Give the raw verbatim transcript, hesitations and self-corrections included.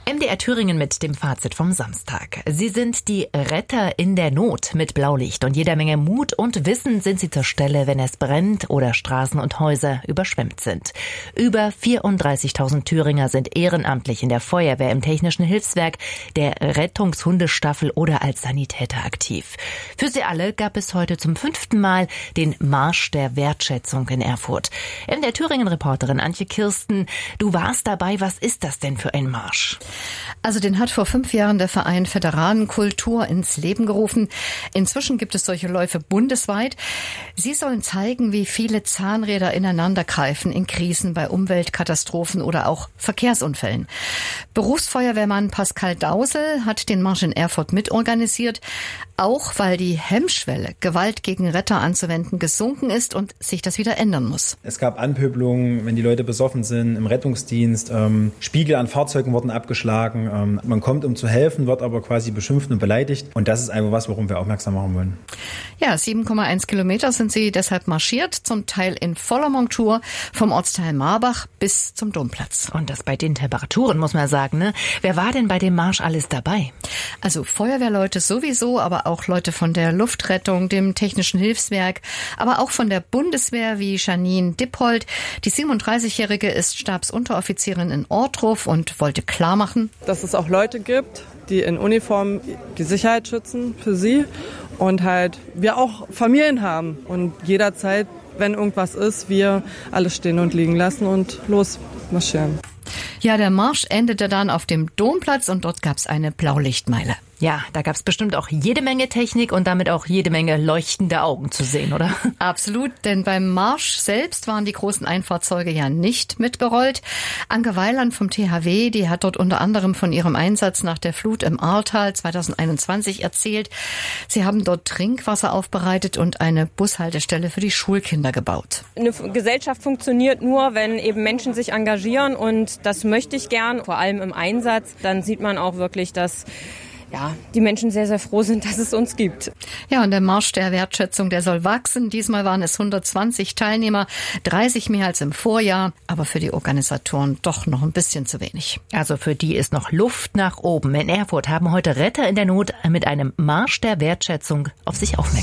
M D R Thüringen mit dem Fazit vom Samstag. Sie sind die Retter in der Not mit Blaulicht und jeder Menge Mut und Wissen sind sie zur Stelle, wenn es brennt oder Straßen und Häuser überschwemmt sind. Über vierunddreißigtausend Thüringer sind ehrenamtlich in der Feuerwehr, im Technischen Hilfswerk, der Rettungshundestaffel oder als Sanitäter aktiv. Für sie alle gab es heute zum fünften Mal den Marsch der Wertschätzung in Erfurt. M D R Thüringen-Reporterin Antje Kirsten, du warst dabei. Was ist das denn für ein Marsch? Also den hat vor fünf Jahren der Verein Veteranenkultur ins Leben gerufen. Inzwischen gibt es solche Läufe bundesweit. Sie sollen zeigen, wie viele Zahnräder ineinander greifen in Krisen, bei Umweltkatastrophen oder auch Verkehrsunfällen. Berufsfeuerwehrmann Pascal Dausel hat den Marsch in Erfurt mitorganisiert, auch weil die Hemmschwelle, Gewalt gegen Retter anzuwenden, gesunken ist und sich das wieder ändern muss. Es gab Anpöbelungen, wenn die Leute besoffen sind, im Rettungsdienst. Ähm, Spiegel an Fahrzeugen wurden abgeschlagen. Ähm, man kommt, um zu helfen, wird aber quasi beschimpft und beleidigt. Und das ist einfach was, worum wir aufmerksam machen wollen. Ja, sieben Komma eins Kilometer sind sie deshalb marschiert, zum Teil in voller Montur, vom Ortsteil Marbach bis zum Domplatz. Und das bei den Temperaturen, muss man sagen, ne? Wer war denn bei dem Marsch alles dabei? Also Feuerwehrleute sowieso, aber auch Leute von der Luftrettung, dem Technischen Hilfswerk, aber auch von der Bundeswehr wie Janine Dippold. Die siebenunddreißigjährige ist Stabsunteroffizierin in Ortruf und wollte klar machen, dass es auch Leute gibt, die in Uniform die Sicherheit schützen für sie und halt wir auch Familien haben und jederzeit, wenn irgendwas ist, wir alles stehen und liegen lassen und losmarschieren. Ja, der Marsch endete dann auf dem Domplatz und dort gab es eine Blaulichtmeile. Ja, da gab es bestimmt auch jede Menge Technik und damit auch jede Menge leuchtende Augen zu sehen, oder? Absolut, denn beim Marsch selbst waren die großen Einfahrzeuge ja nicht mitgerollt. Anke Weiland vom T H W, die hat dort unter anderem von ihrem Einsatz nach der Flut im Ahrtal zweitausendeinundzwanzig erzählt. Sie haben dort Trinkwasser aufbereitet und eine Bushaltestelle für die Schulkinder gebaut. Eine Gesellschaft funktioniert nur, wenn eben Menschen sich engagieren und das möchte ich gern, vor allem im Einsatz. Dann sieht man auch wirklich, dass ja, die Menschen sehr, sehr froh sind, dass es uns gibt. Ja, und der Marsch der Wertschätzung, der soll wachsen. Diesmal waren es hundertzwanzig Teilnehmer, dreißig mehr als im Vorjahr, aber für die Organisatoren doch noch ein bisschen zu wenig. Also für die ist noch Luft nach oben. In Erfurt haben heute Retter in der Not mit einem Marsch der Wertschätzung auf sich aufmerksam